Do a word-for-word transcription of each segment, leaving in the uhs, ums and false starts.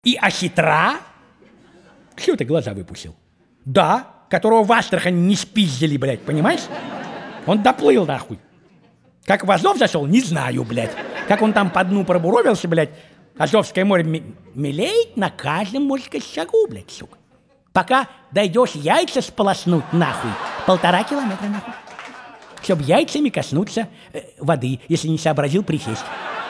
И ахитра? Чего ты глаза выпустил? Да, которого в Астрахани не спиздили, блядь, понимаешь? Он доплыл, нахуй. Как в Азов зашел, не знаю, блядь. Как он там по дну пробуровился, блядь. Азовское море мелеет на каждом, можно сказать, шагу, блядь, сука. Пока дойдешь яйца сполоснуть, нахуй, полтора километра, нахуй. Чтоб яйцами коснуться э, воды, если не сообразил присесть.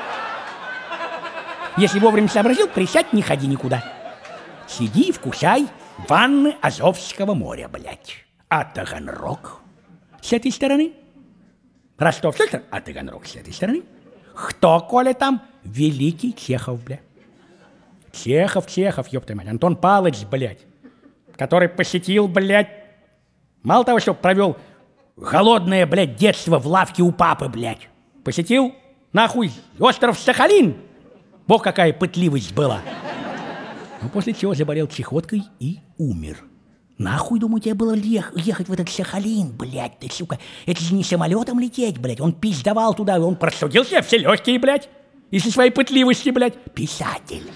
Если вовремя сообразил, присядь, не ходи никуда. Сиди и вкушай ванны Азовского моря, блядь. А Таганрог с этой стороны. Ростов с этой стороны, а Таганрог с этой стороны. Кто, коли там? Великий Чехов, блядь. Чехов, Чехов, ёпта мать. Антон Павлович, блядь. Который посетил, блядь, мало того, что провел голодное, блядь, детство в лавке у папы, блядь. Посетил, нахуй, остров Сахалин. Бог, какая пытливость была. Ну, после чего заболел чехоткой и умер. Нахуй, думаю, тебе было ех- ехать в этот Сахалин, блядь, ты, сука. Это же не самолетом лететь, блядь. Он пиздовал туда, и он просудил себе все легкие, блядь. Из-за своей пытливости, блядь. Писатель.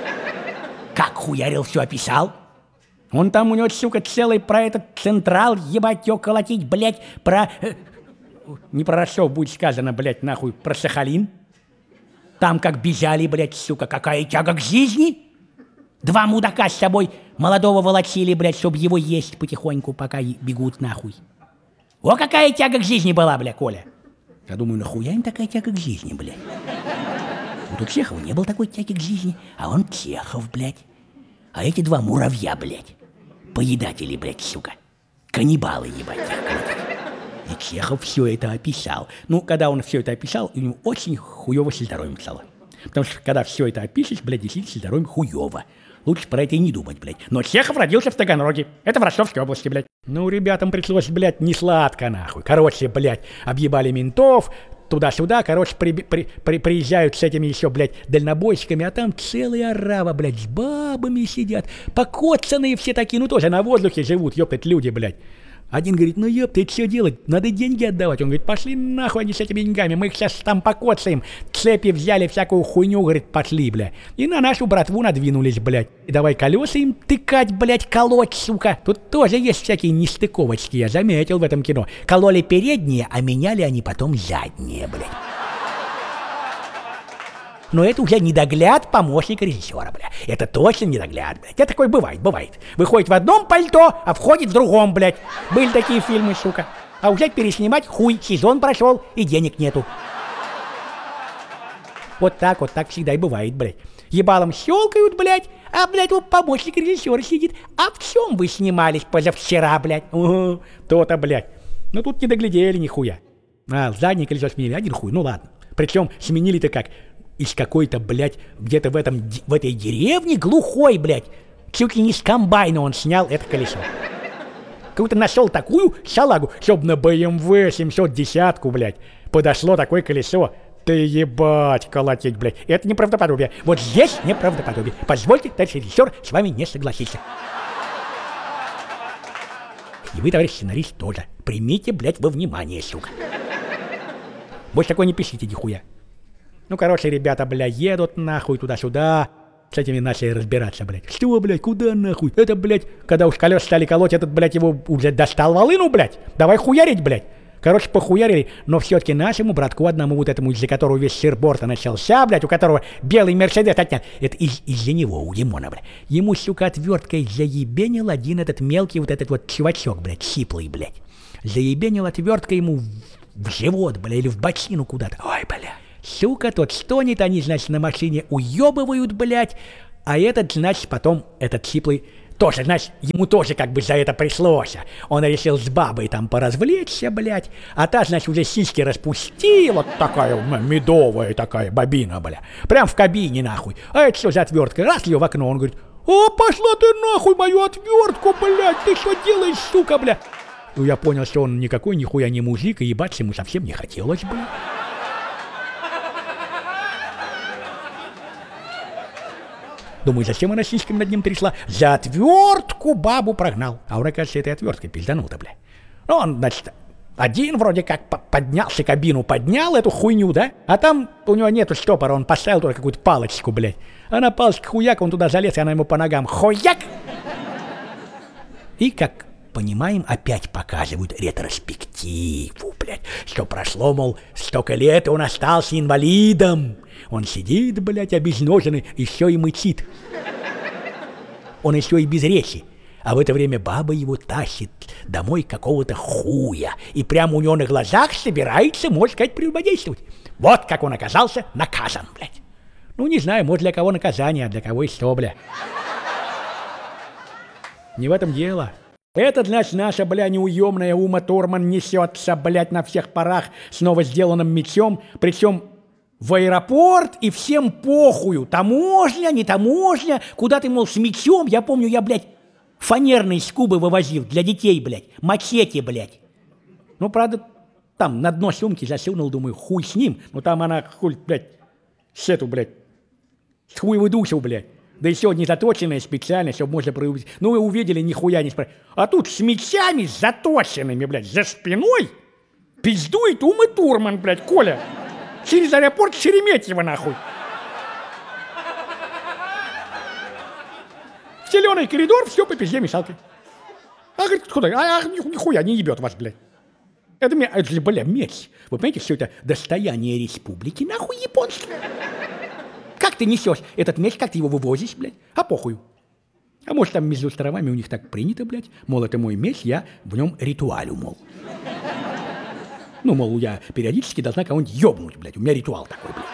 Как хуярил, все описал. Он там у него, сука, целый про этот Централ, ебать, его колотить, блядь, про... Не про Ростов будет сказано, блядь, нахуй, про Сахалин. Там как бежали, блядь, сука, какая тяга к жизни. Два мудака с собой молодого волочили, блядь, чтобы его есть потихоньку, пока бегут нахуй. О, какая тяга к жизни была, блядь, Коля. Я думаю, нахуя им такая тяга к жизни, блядь? Вот у Чехова не было такой тяги к жизни, а он Чехов, блядь. А эти два муравья, блядь. Поедатели, блядь, сука. Каннибалы, ебать, их. И Чехов все это описал. Ну, когда он все это описал, у него очень хуёво со здоровьем стало. Потому что, когда все это опишешь, блядь, действительно со здоровьем хуёво. Лучше про это и не думать, блядь. Но Чехов родился в Таганроге. Это в Ростовской области, блядь. Ну, ребятам пришлось, блядь, не сладко, нахуй. Короче, блядь, объебали ментов, туда-сюда, короче, при, при, при, приезжают с этими еще, блядь, дальнобойщиками, а там целые арава, блядь, с бабами сидят, покоцанные все такие, ну тоже на воздухе живут, ёптать, люди, блядь. Один говорит, ну ёпта, это что делать? Надо деньги отдавать. Он говорит, пошли нахуй они с этими деньгами, мы их сейчас там покоцаем. Цепи взяли, всякую хуйню, говорит, пошли, бля. И на нашу братву надвинулись, блядь. И давай колеса им тыкать, блядь, колоть, сука. Тут тоже есть всякие нестыковочки, я заметил в этом кино. Кололи передние, а меняли они потом задние, блядь. Но это уже недогляд помощника режиссера, бля. Это точно недогляд, блядь. Это такое бывает, бывает. Выходит в одном пальто, а входит в другом, блядь. Были такие фильмы, сука. А уже переснимать хуй, сезон прошел и денег нету. Вот так вот, так всегда и бывает, блядь. Ебалом щелкают, блядь, а, блядь, вот помощник режиссера сидит. А в чем вы снимались позавчера, блядь? Угу, то-то, блядь. Ну тут не доглядели нихуя. А, заднее колесо сменили, один хуй, ну ладно. Причем сменили-то как... Из какой-то, блядь, где-то в этом, в этой деревне глухой, блядь. Чуть ли не с комбайна он снял это колесо. Как-то нашел такую салагу, чтоб на бэ эм вэ семьсот десять, блядь, подошло такое колесо. Ты ебать колотить, блядь. Это неправдоподобие. Вот здесь неправдоподобие. Позвольте, товарищ режиссер, с вами не согласиться. И вы, товарищ сценарист, тоже. Примите, блядь, во внимание, сука. Больше такое не пишите, нихуя. Ну, короче, ребята, бля, едут нахуй туда-сюда. С этими начали разбираться, блядь. Что, блядь, куда нахуй? Это, блядь, когда уж колеса стали колоть, этот, блядь, его уже достал волыну, блядь. Давай хуярить, блядь. Короче, похуярили, но все-таки нашему братку одному, вот этому, из-за которого весь сыр-борта начался, блядь, у которого белый Мерседес отнят. Это из- из-за него, у Димона, блядь. Ему, сука, отверткой заебенил один этот мелкий вот этот вот чувачок, блядь, сиплый, блядь. Заебенил отверткой ему в, в живот, блядь, или в бочину куда-то. Ой, блядь. Сука, тот стонет, они, значит, на машине уебывают, блядь, а этот, значит, потом, этот сиплый, тоже, значит, ему тоже как бы за это пришлось. Он решил с бабой там поразвлечься, блядь, а та, значит, уже сиськи распустила, такая медовая такая бабина, бля, прям в кабине, нахуй. А это что за отвертка? Раз ее в окно, он говорит, о, пошла ты нахуй мою отвертку, блядь, ты что делаешь, сука, бля? Ну, я понял, что он никакой нихуя не мужик, и ебаться ему совсем не хотелось, блядь. Думаю, зачем она сиськами над ним трясла? За отвертку бабу прогнал. А он, оказывается, этой отверткой пизданул-то, бля. Ну, он, значит, Один вроде как поднялся, кабину поднял, эту хуйню, да? А там у него нету штопора, он поставил только какую-то палочку, блядь. А на палочке хуяк, он туда залез, и она ему по ногам хуяк! И, как понимаем, опять показывают ретроспективу, блядь, что прошло, мол, столько лет, и он остался инвалидом. Он сидит, блядь, обезноженный, еще и мычит. Он еще и без речи. А в это время баба его тащит домой какого-то хуя. И прямо у него на глазах собирается, можно сказать, прелюбодействовать. Вот как он оказался наказан, блядь. Ну, не знаю, может, для кого наказание, а для кого и что, бля. Не в этом дело. Это, значит, наша, бля, неуемная Ума Турман несется, блядь, на всех парах с новосделанным мечом, причем в аэропорт, и всем похую. Таможня, не таможня, куда ты, мол, с мечом. Я помню, я, блядь, фанерные скубы вывозил для детей, блядь, мачете, блядь. Ну, правда, там на дно сумки засунул, думаю, хуй с ним. Ну, там она, хуй, блядь, с эту, блядь, с хуевой душу, блядь. Да еще не заточенная специально, чтобы можно проявить. Ну, вы увидели, нихуя не спрашивали. А тут с мечами заточенными, блядь, за спиной пиздует Ума Турман, блядь, Коля. Через аэропорт Шереметьево, нахуй. В зеленый коридор, все по пизде мешалкой. А, говорит, куда? А, а нихуя не ебет вас, блядь. Это, это, бля, меч. Вы понимаете, все это достояние республики, нахуй, японское. Как ты несешь этот меч, как ты его вывозишь, блядь? А похую. А может, там между островами у них так принято, блядь? Мол, это мой меч, я в нем ритуалю, мол. Ну, мол, я периодически должна кого-нибудь ёбнуть, блядь. У меня ритуал такой, блядь.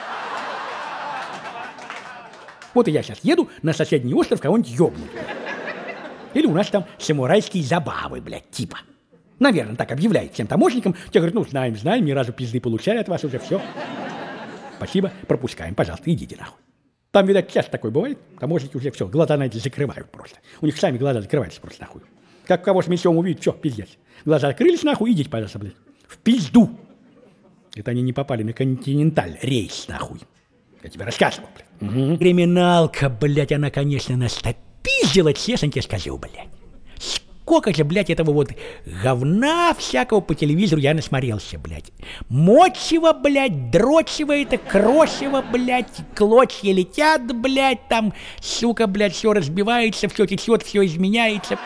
Вот и я сейчас еду на соседний остров кого-нибудь ёбнуть, блядь. Или у нас там самурайские забавы, блядь, типа. Наверное, так объявляет всем таможенникам. Те говорят, ну, знаем, знаем, ни разу пизды получали от вас уже, все. Спасибо, пропускаем, пожалуйста, идите нахуй. Там, видать, часто такое бывает. Таможенники уже все, глаза на эти закрывают просто. У них сами глаза закрываются просто нахуй. Как кого с мечом увидят, все, пиздец. Глаза закрылись нахуй, идите, пожалуйста, блядь. В пизду. Это они не попали на континенталь рейс, нахуй. Я тебе рассказывал, блядь. Угу. Криминалка, блядь, она, конечно, нас допиздила, честно тебе скажу, блядь. Сколько же, блядь, этого вот говна всякого по телевизору я насмотрелся, блядь. Мочево, блядь, дрочево это, крошево, блядь, клочья летят, блядь, там, сука, блядь, все разбивается, все течет, все изменяется.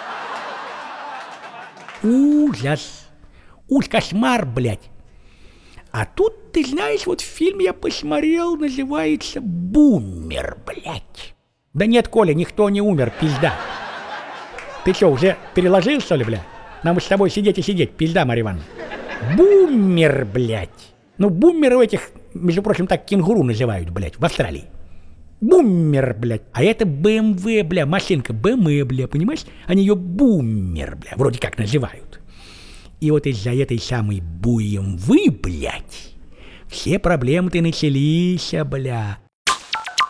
Ужас. Уж кошмар, блядь. А тут, ты знаешь, вот фильм я посмотрел, называется «Бумер», блядь. Да нет, Коля, никто не умер, пизда. Ты что, уже переложил, что ли, бля? Нам с тобой сидеть и сидеть, пизда, Марья Ивановна. Бумер, блядь. Ну, бумеры у этих, между прочим, так кенгуру называют, блядь, в Австралии. Бумер, блядь. А это бэ эм вэ, бля, машинка бэ эм вэ, бля, понимаешь? Они ее бумер, бля, вроде как называют. И вот из-за этой самой бэ эм вэ, блядь, все проблемы-то начались, бля.